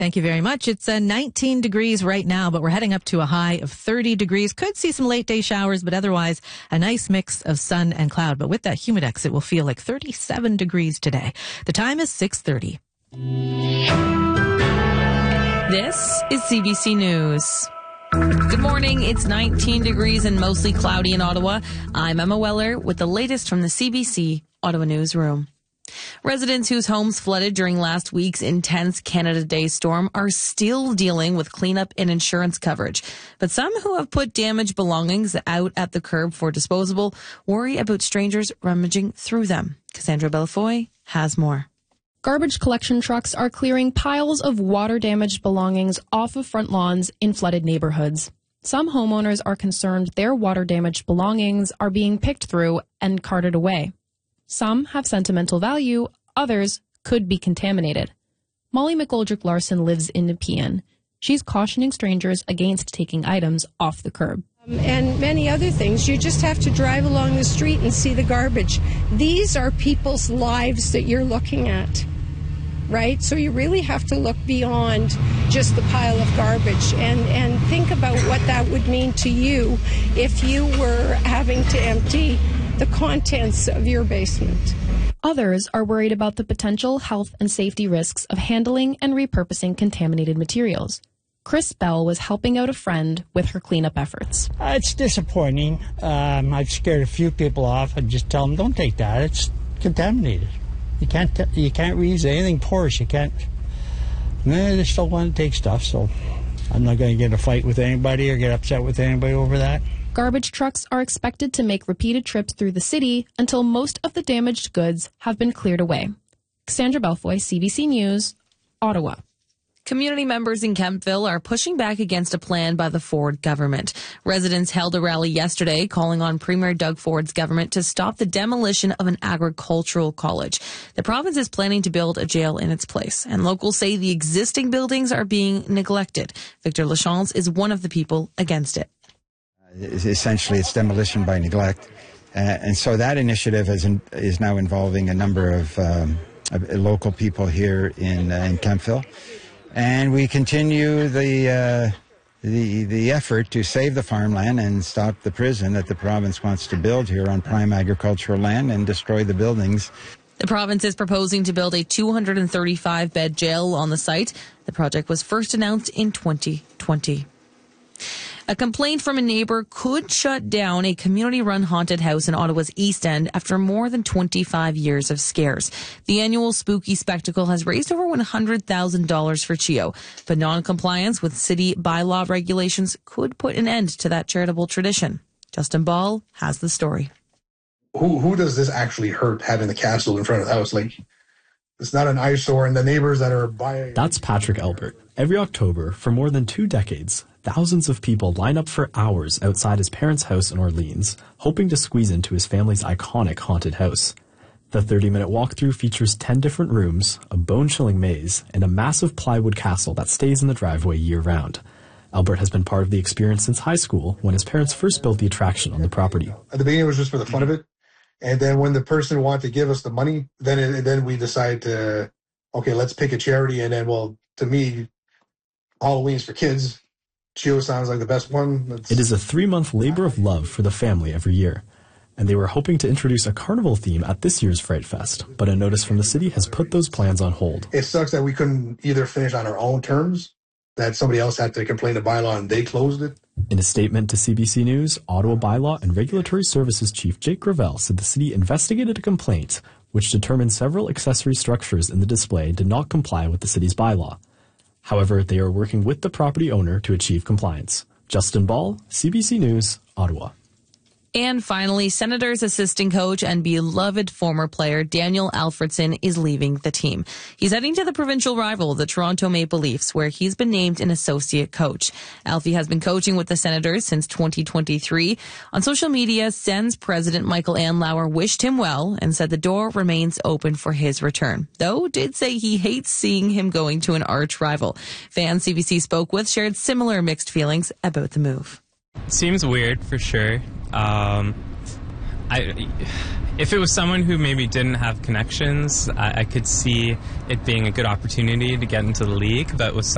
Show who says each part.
Speaker 1: Thank you very much. It's 19 degrees right now, but we're heading up to a high of 30 degrees. Could see some late day showers, but otherwise a nice mix of sun and cloud. But with that humidex, it will feel like 37 degrees today. The time is 6:30.
Speaker 2: This is CBC News. Good morning. It's 19 degrees and mostly cloudy in Ottawa. I'm Emma Weller with the latest from the CBC Ottawa Newsroom. Residents whose homes flooded during last week's intense Canada Day storm are still dealing with cleanup and insurance coverage. But some who have put damaged belongings out at the curb for disposal worry about strangers rummaging through them. Cassandra Belfoy has more.
Speaker 3: Garbage collection trucks are clearing piles of water-damaged belongings off of front lawns in flooded neighborhoods. Some homeowners are concerned their water-damaged belongings are being picked through and carted away. Some have sentimental value, others could be contaminated. Molly McGoldrick-Larson lives in Nepean. She's cautioning strangers against taking items off the curb.
Speaker 4: And many other things. You just have to drive along the street and see the garbage. These are people's lives that you're looking at, right? So you really have to look beyond just the pile of garbage and think about what that would mean to you if you were having to empty the contents of your basement.
Speaker 3: Others are worried about the potential health and safety risks of handling and repurposing contaminated materials. Chris Bell was helping out a friend with her cleanup efforts.
Speaker 5: It's disappointing. I've scared a few people off. I just tell them, don't take that. It's contaminated. You can't reuse anything porous. You can't. They still want to take stuff, so I'm not going to get in a fight with anybody or get upset with anybody over that.
Speaker 3: Garbage trucks are expected to make repeated trips through the city until most of the damaged goods have been cleared away. Cassandra Belfoy, CBC News, Ottawa.
Speaker 2: Community members in Kemptville are pushing back against a plan by the Ford government. Residents held a rally yesterday calling on Premier Doug Ford's government to stop the demolition of an agricultural college. The province is planning to build a jail in its place, and locals say the existing buildings are being neglected. Victor Lachance is one of the people against it.
Speaker 6: Essentially, it's demolition by neglect. And so that initiative is now involving a number of local people here in Kemptville. And we continue the effort to save the farmland and stop the prison that the province wants to build here on prime agricultural land and destroy the buildings.
Speaker 2: The province is proposing to build a 235-bed jail on the site. The project was first announced in 2020. A complaint from a neighbor could shut down a community-run haunted house in Ottawa's East End after more than 25 years of scares. The annual spooky spectacle has raised over $100,000 for CHEO, but non-compliance with city bylaw regulations could put an end to that charitable tradition. Justin Ball has the story.
Speaker 7: Who does this actually hurt, having the castle in front of the house? Like, it's not an eyesore, and the neighbors that are buying...
Speaker 8: That's Patrick Albert. Every October, for more than 2 decades, thousands of people line up for hours outside his parents' house in Orleans, hoping to squeeze into his family's iconic haunted house. The 30-minute walkthrough features 10 different rooms, a bone-chilling maze, and a massive plywood castle that stays in the driveway year-round. Albert has been part of the experience since high school, when his parents first built the attraction on the property.
Speaker 7: At the beginning, it was just for the fun of it. And then when the person wanted to give us the money, then we decided to, okay, let's pick a charity. And then, well, to me, Halloween's for kids. CHEO sounds like the best one.
Speaker 8: It is a 3-month labor of love for the family every year. And they were hoping to introduce a carnival theme at this year's Fright Fest, but a notice from the city has put those plans on hold.
Speaker 7: It sucks that we couldn't either finish on our own terms, that somebody else had to complain to bylaw and they closed it.
Speaker 8: In a statement to CBC News, Ottawa Bylaw and Regulatory Services Chief Jake Gravel said the city investigated a complaint which determined several accessory structures in the display did not comply with the city's bylaw. However, they are working with the property owner to achieve compliance. Justin Ball, CBC News, Ottawa.
Speaker 2: And finally, Senators' assistant coach and beloved former player Daniel Alfredson is leaving the team. He's heading to the provincial rival, the Toronto Maple Leafs, where he's been named an associate coach. Alfie has been coaching with the Senators since 2023. On social media, Sens president Michael Andlauer wished him well and said the door remains open for his return, though did say he hates seeing him going to an arch rival. Fans CBC spoke with shared similar mixed feelings about the move.
Speaker 9: Seems weird for sure. If it was someone who maybe didn't have connections, I could see it being a good opportunity to get into the league. But with